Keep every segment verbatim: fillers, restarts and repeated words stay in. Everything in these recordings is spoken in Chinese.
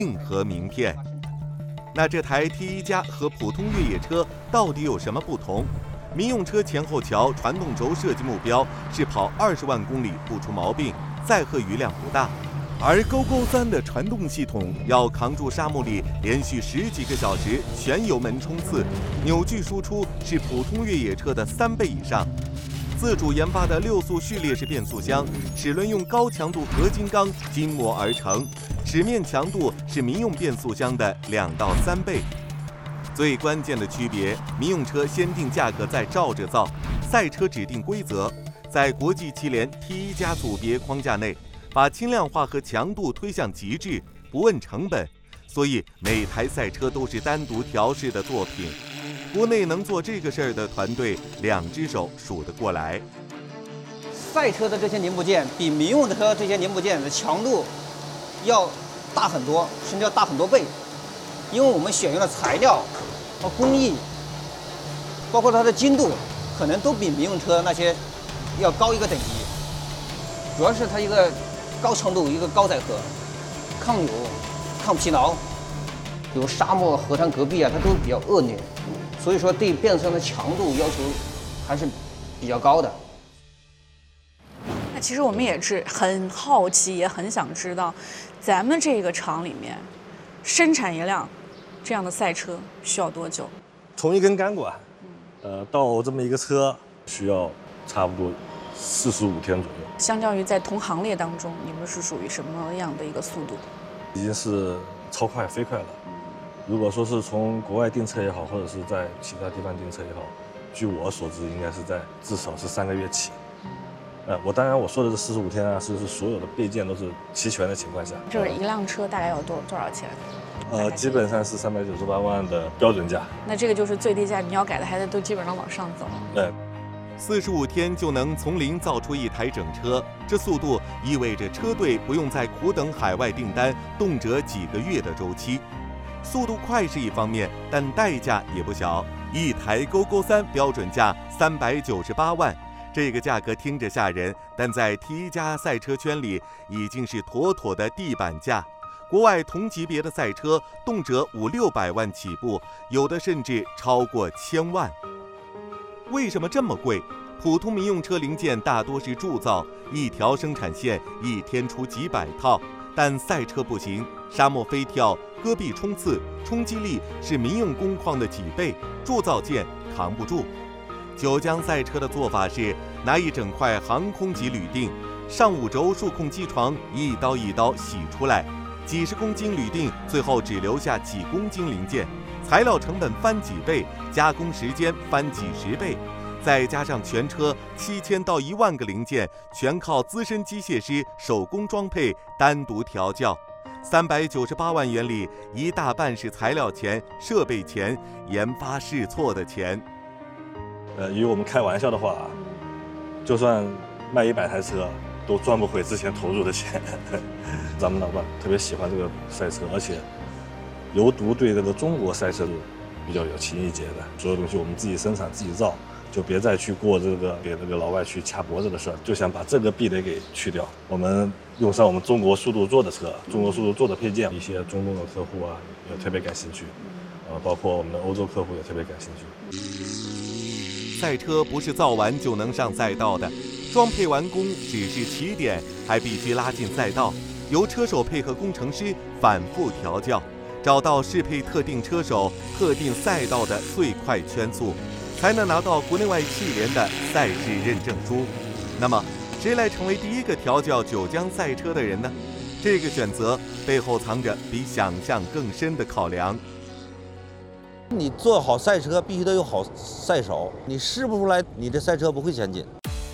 硬核名片。那这台 T 一加和普通越野车到底有什么不同？民用车前后桥传动轴设计目标是跑二十万公里不出毛病，载荷余量不大。而 G O G O 三的传动系统要扛住沙漠里连续十几个小时全油门冲刺，扭矩输出是普通越野车的三倍以上。自主研发的六速序列式变速箱，齿轮用高强度合金钢筋磨而成，齿面强度是民用变速箱的两到三倍。最关键的区别，民用车先定价格再照着造，赛车指定规则，在国际汽联 T 一加组别框架内，把轻量化和强度推向极致，不问成本，所以每台赛车都是单独调试的作品。国内能做这个事儿的团队，两只手数得过来。 赛车的这些零部件比民用车这些零部件的强度要大很多，甚至要大很多倍，因为我们选用的材料和工艺，包括它的精度，可能都比民用车那些要高一个等级。主要是它一个高强度，一个高载荷，抗扭、抗疲劳，比如沙漠、河滩、戈壁啊，它都比较恶劣。所以说，对变速箱的强度要求还是比较高的。 那其实我们也是很好奇，也很想知道，咱们这个厂里面生产一辆这样的赛车需要多久？ 从一根钢管，呃，到这么一个车需要差不多四十五天左右。 相较于在同行列当中，你们是属于什么样的一个速度？ 已经是超快、飞快了。如果说是从国外订车也好，或者是在其他地方订车也好，据我所知，应该是在至少是三个月起。呃，我当然我说的这四十五天啊，是是所有的备件都是齐全的情况下。 就是一辆车大概要多多少钱？ 呃，基本上是三百九十八万的标准价。 那这个就是最低价，你要改的还得都基本上往上走。 对。 四十五天就能从零造出一台整车，这速度意味着车队不用再苦等海外订单，动辄几个月的周期。速度快是一方面，但代价也不小。一台 G O G O 三标准价三百九十八万，这个价格听着吓人，但在 T 一加赛车圈里已经是妥妥的地板价。国外同级别的赛车动辄五六百万起步，有的甚至超过千万。为什么这么贵？普通民用车零件大多是铸造，一条生产线一天出几百套，但赛车不行，沙漠飞跳、戈壁冲刺，冲击力是民用工况的几倍，铸造件扛不住。九江赛车的做法是拿一整块航空级铝锭，上五轴数控机床一刀一刀洗出来，几十公斤铝锭最后只留下几公斤零件，材料成本翻几倍，加工时间翻几十倍。再加上全车七千到一万个零件，全靠资深机械师手工装配、单独调教。三百九十八万元里，一大半是材料钱、设备钱、研发试错的钱。 呃，与我们开玩笑的话，就算卖一百台车，都赚不回之前投入的钱。咱们老板特别喜欢这个赛车，而且尤独对这个中国赛车比较有情意结的，所有东西我们自己生产、自己造。就别再去过这个给那个老外去掐脖子的事儿，就想把这个壁垒给去掉。我们用上我们中国速度做的车，中国速度做的配件，一些中东的客户啊也特别感兴趣，呃，包括我们的欧洲客户也特别感兴趣。 赛车不是造完就能上赛道的，装配完工只是起点，还必须拉进赛道，由车手配合工程师反复调教，找到适配特定车手、特定赛道的最快圈速。才能拿到国内外汽联的赛事认证书。那么，谁来成为第一个调教九江赛车的人呢？这个选择背后藏着比想象更深的考量。 你做好赛车，必须得有好赛手，你试不出来，你这赛车不会前进。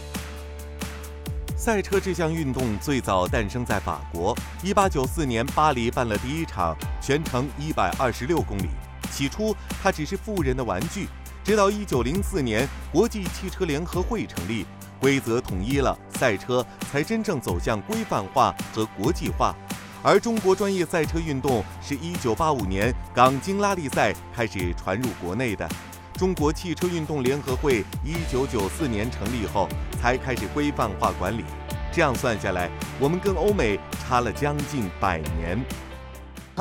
赛车这项运动最早诞生在法国，一八九四年巴黎办了第一场，全程一百二十六公里。起初，它只是富人的玩具。直到一九零四年，国际汽车联合会成立，规则统一了，赛车才真正走向规范化和国际化。而中国专业赛车运动是一九八五年港京拉力赛开始传入国内的。中国汽车运动联合会一九九四年成立后，才开始规范化管理。这样算下来，我们跟欧美差了将近百年。